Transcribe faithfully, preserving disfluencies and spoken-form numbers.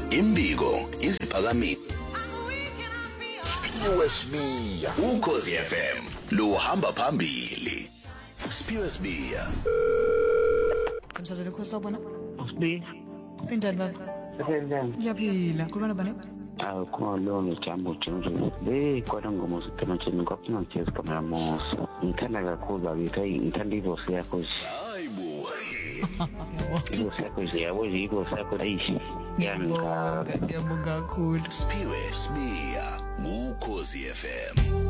Imbiko iziphakamiso. Sphiwe Sibiya. Ukhozi F M lo hamba phambili. Sphiwe Sibiya. Semsazweni ukhosi sawubona. Sibi. Kunjani baba? Senzani? Ngiyaphila. Khuluma bani? Ah, khona lo ngijambo Jones. Hey, kodwa ngomusa kuthina nje ngikopha ngitshezi kamera musa. Ngithanda kakhulu bakithi, ngithanda ivosi yakho nje. Hayibo. Ivosi yakho nje yabo nje ivosi yakho ayishi. Yanka. Ngiyabonga kakhulu. Sphiwe Sibiya. Ukhozi F M.